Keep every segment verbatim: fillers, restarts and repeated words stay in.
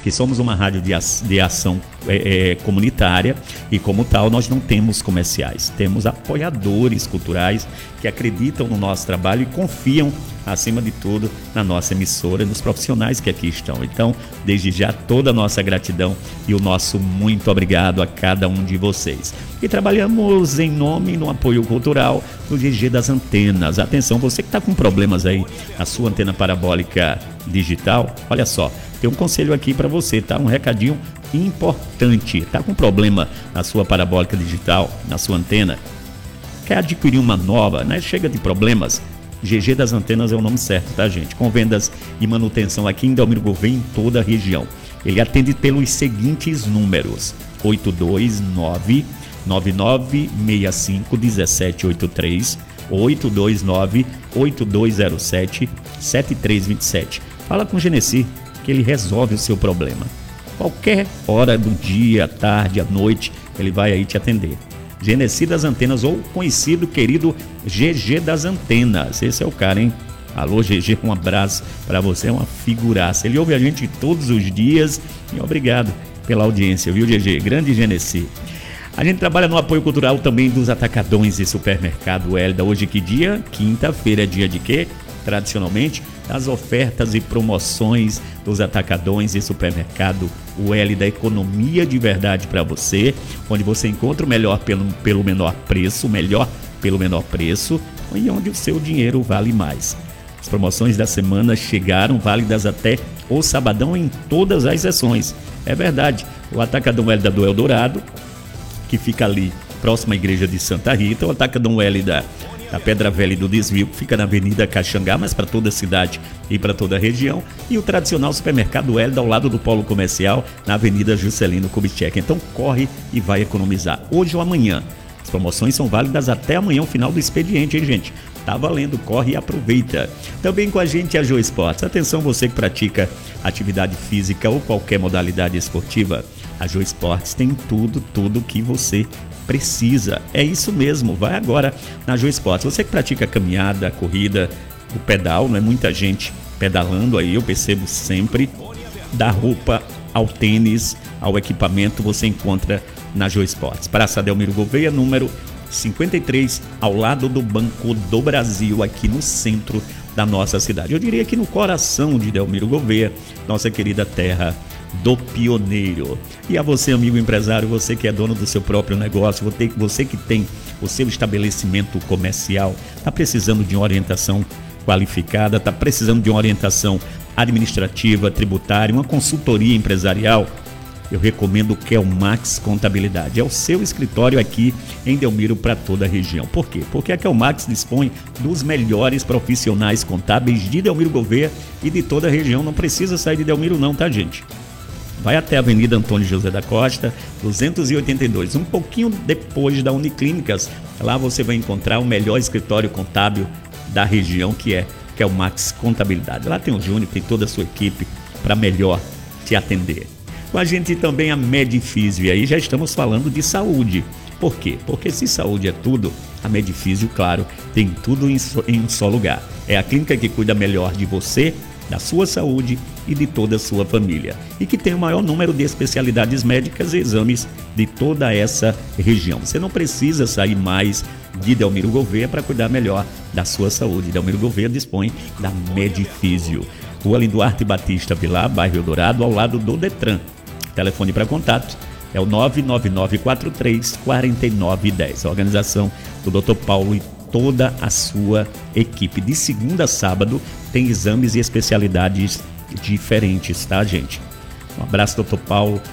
que somos uma rádio de, ac- de ação é, é, comunitária e, como tal, nós não temos comerciais. Temos apoiadores culturais que acreditam no nosso trabalho e confiam, acima de tudo, na nossa emissora e nos profissionais que aqui estão. Então, desde já, toda a nossa gratidão e o nosso muito obrigado a cada um de vocês. E trabalhamos em nome e no apoio cultural do G G das Antenas. Atenção, você que está com problemas aí na sua antena parabólica digital, olha só, tem um conselho aqui para você, tá? Um recadinho importante. Está com problema na sua parabólica digital, na sua antena? Quer adquirir uma nova, né? Chega de problemas. G G das Antenas é o nome certo, tá, gente? Com vendas e manutenção aqui em Delmiro Gouveia, em toda a região. Ele atende pelos seguintes números: oito dois nove, nove nove seis cinco, um sete oito três, oito dois nove, oito dois zero sete, sete três dois sete. Fala com o Genesi, que ele resolve o seu problema. Qualquer hora do dia, tarde, à noite, ele vai aí te atender. Genesi das Antenas, ou conhecido, querido G G das Antenas. Esse é o cara, hein? Alô, G G, um abraço para você, é uma figuraça. Ele ouve a gente todos os dias e obrigado pela audiência, viu, G G? Grande Genesi. A gente trabalha no apoio cultural também dos atacadões e supermercado Hélida. Hoje que dia? Quinta-feira, dia de quê? Tradicionalmente, as ofertas e promoções dos atacadões e supermercado Hélida, economia de verdade para você, onde você encontra o melhor pelo, pelo menor preço, o melhor pelo menor preço, e onde o seu dinheiro vale mais. As promoções da semana chegaram, válidas até o sabadão em todas as sessões. É verdade, o Atacadão Hélida do Eldorado, que fica ali próximo à igreja de Santa Rita, o Atacadão Hélida da Pedra Velha e do Desvio, que fica na Avenida Caxangá, mas para toda a cidade e para toda a região, e o tradicional supermercado Hélida ao lado do Polo Comercial, na Avenida Juscelino Kubitschek. Então corre e vai economizar, hoje ou amanhã. As promoções são válidas até amanhã, o final do expediente, hein, gente? Tá valendo, corre e aproveita. Também com a gente a Joe Esportes. Atenção, você que pratica atividade física ou qualquer modalidade esportiva, a Joe Esportes tem tudo, tudo que você precisa. É isso mesmo, vai agora na Joe Esportes. Você que pratica caminhada, corrida, o pedal, não é muita gente pedalando aí, eu percebo sempre. Da roupa ao tênis, ao equipamento, você encontra na Joe Esportes. Praça Delmiro Gouveia, número cinquenta e três, ao lado do Banco do Brasil, aqui no centro da nossa cidade. Eu diria que no coração de Delmiro Gouveia, nossa querida terra do pioneiro. E a você, amigo empresário, você que é dono do seu próprio negócio, você que tem o seu estabelecimento comercial, está precisando de uma orientação qualificada, está precisando de uma orientação administrativa, tributária, uma consultoria empresarial, eu recomendo o Kelmax Contabilidade. É o seu escritório aqui em Delmiro para toda a região. Por quê? Porque a Kelmax dispõe dos melhores profissionais contábeis de Delmiro Gouveia e de toda a região. Não precisa sair de Delmiro não, tá, gente? Vai até a Avenida Antônio José da Costa, duzentos e oitenta e dois, um pouquinho depois da Uniclínicas. Lá você vai encontrar o melhor escritório contábil da região, que é Kelmax Contabilidade. Lá tem o Júnior, tem toda a sua equipe para melhor te atender. Com a gente também a Medifísio, e aí já estamos falando de saúde. Por quê? Porque se saúde é tudo, a Medifísio, claro, tem tudo em, so, em um só lugar. É a clínica que cuida melhor de você, da sua saúde e de toda a sua família. E que tem o maior número de especialidades médicas e exames de toda essa região. Você não precisa sair mais de Delmiro Gouveia para cuidar melhor da sua saúde. Delmiro Gouveia dispõe da Medifísio. Rua Linduarte Batista Vilar, bairro Eldorado, ao lado do Detran. Telefone para contato é o nove nove nove quatro três quatro nove um zero. A organização do doutor Paulo e toda a sua equipe. De segunda a sábado tem exames e especialidades diferentes, tá, gente? Um abraço, doutor Paulo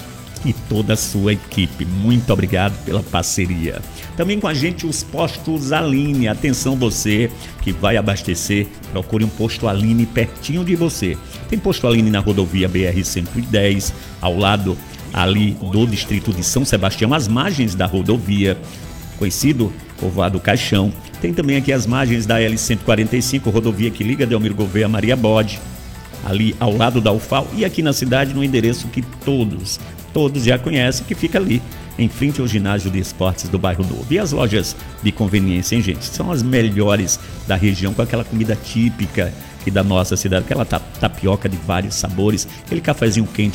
e toda a sua equipe. Muito obrigado pela parceria. Também com a gente os postos Aline. Atenção, você que vai abastecer, procure um posto Aline pertinho de você. Tem posto Aline na rodovia B R cento e dez, ao lado ali do distrito de São Sebastião, às margens da rodovia, conhecido Povoado Caixão. Tem também aqui as margens da L cento e quarenta e cinco, rodovia que liga Delmiro Gouveia a Maria Bode, ali ao lado da U F A L, e aqui na cidade no endereço que todos, todos já conhecem, que fica ali em frente ao ginásio de esportes do bairro Novo. E as lojas de conveniência, hein, gente? São as melhores da região, com aquela comida típica aqui da nossa cidade, aquela tapioca de vários sabores, aquele cafezinho quente